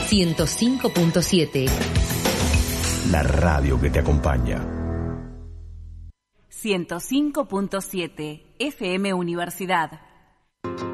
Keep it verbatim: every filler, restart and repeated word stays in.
ciento cinco punto siete. La radio que te acompaña. ciento cinco punto siete F M Universidad.